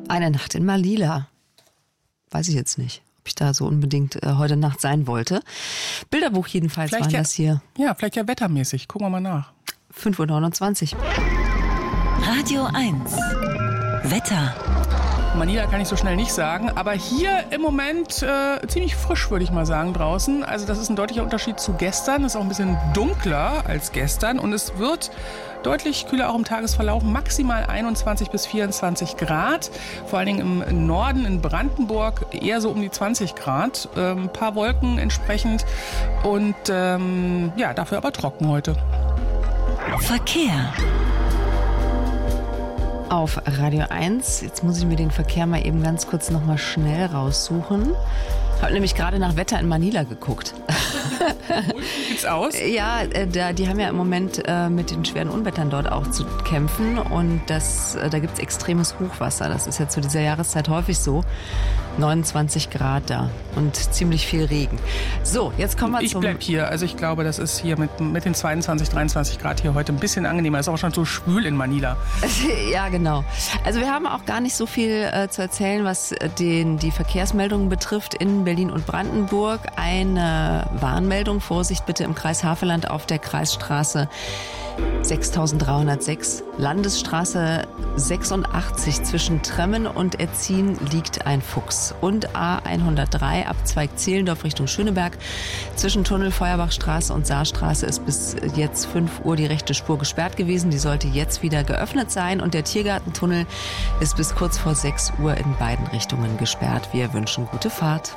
Eine Nacht in Malila. Weiß ich jetzt nicht, ob ich da so unbedingt heute Nacht sein wollte. Bilderbuch jedenfalls Vielleicht waren das hier. Ja, vielleicht ja wettermäßig. Gucken wir mal nach. 5:29 Uhr. Radio 1. Wetter. Manila kann ich so schnell nicht sagen, aber hier im Moment ziemlich frisch, würde ich mal sagen, draußen. Also das ist ein deutlicher Unterschied zu gestern. Es ist auch ein bisschen dunkler als gestern und es wird deutlich kühler auch im Tagesverlauf. Maximal 21 bis 24 Grad. Vor allen Dingen im Norden, in Brandenburg, eher so um die 20 Grad. Ein paar Wolken entsprechend und ja, dafür aber trocken heute. Verkehr. Auf Radio 1. Jetzt muss ich mir den Verkehr mal eben ganz kurz noch mal schnell raussuchen. Habe nämlich gerade nach Wetter in Manila geguckt. Wie sieht's aus? Ja, die haben ja im Moment mit den schweren Unwettern dort auch zu kämpfen und da gibt's extremes Hochwasser. Das ist ja zu dieser Jahreszeit häufig so. 29 Grad da und ziemlich viel Regen. So, jetzt kommen wir Ich bleib hier. Also ich glaube, das ist hier mit den 22, 23 Grad hier heute ein bisschen angenehmer. Es ist auch schon so schwül in Manila. Ja, genau. Also wir haben auch gar nicht so viel zu erzählen, was die Verkehrsmeldungen betrifft in Berlin und Brandenburg. Eine Warnmeldung, Vorsicht bitte im Kreis Havelland auf der Kreisstraße 6306, Landesstraße 86 zwischen Tremmen und Etzin liegt ein Fuchs. Und A103 Abzweig Zehlendorf Richtung Schöneberg. Zwischen Tunnel Feuerbachstraße und Saarstraße ist bis jetzt 5 Uhr die rechte Spur gesperrt gewesen. Die sollte jetzt wieder geöffnet sein. Und der Tiergartentunnel ist bis kurz vor 6 Uhr in beiden Richtungen gesperrt. Wir wünschen gute Fahrt.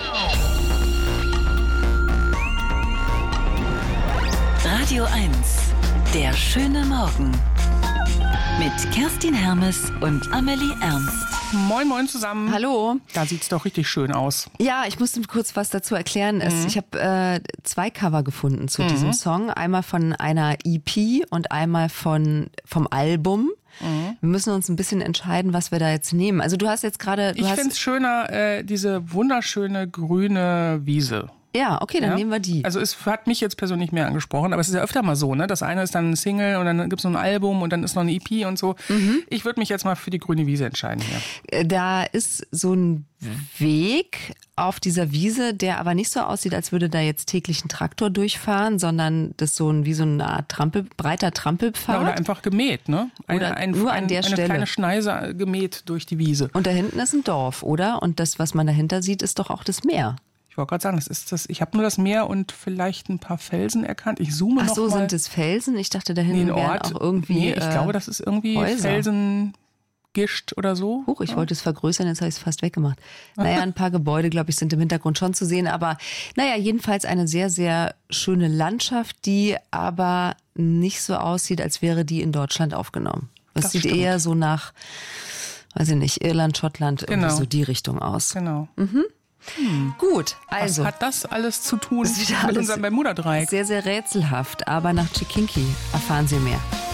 Radio 1. Der schöne Morgen. Mit Kerstin Hermes und Amelie Ernst. Moin, moin zusammen. Hallo. Da sieht's doch richtig schön aus. Ja, ich musste kurz was dazu erklären. Ich habe 2 Cover gefunden zu diesem Song. Einmal von einer EP und einmal vom Album. Wir müssen uns ein bisschen entscheiden, was wir da jetzt nehmen. Also du hast jetzt gerade... Ich finde es schöner, diese wunderschöne grüne Wiese. Ja, okay, dann nehmen wir die. Also es hat mich jetzt persönlich mehr angesprochen, aber es ist ja öfter mal so, ne? Das eine ist dann ein Single und dann gibt es noch ein Album und dann ist noch eine EP und so. Ich würde mich jetzt mal für die grüne Wiese entscheiden hier. Da ist so ein Weg auf dieser Wiese, der aber nicht so aussieht, als würde da jetzt täglich ein Traktor durchfahren, sondern das ist wie so eine Art breiter Trampelpfad. Ja, oder einfach gemäht, ne? Nur an der Stelle. Eine kleine Schneise gemäht durch die Wiese. Und da hinten ist ein Dorf, oder? Und das, was man dahinter sieht, ist doch auch das Meer. Ich wollte gerade sagen, ich habe nur das Meer und vielleicht ein paar Felsen erkannt. Ich zoome noch mal. Ach so, sind es Felsen? Ich dachte, da hinten wären auch irgendwie Nee, ich glaube, das ist irgendwie Häuser. Felsengischt oder so. Huch, ich wollte es vergrößern, jetzt habe ich es fast weggemacht. Naja, ein paar Gebäude, glaube ich, sind im Hintergrund schon zu sehen. Aber naja, jedenfalls eine sehr, sehr schöne Landschaft, die aber nicht so aussieht, als wäre die in Deutschland aufgenommen. Das sieht stimmt. eher so nach, weiß ich nicht, Irland, Schottland, irgendwie so die Richtung aus. Genau. Gut, also. Was hat das alles zu tun Das ist wieder mit alles unserem Bermuda-Dreieck? sehr, sehr rätselhaft, aber nach Chikinki erfahren Sie mehr.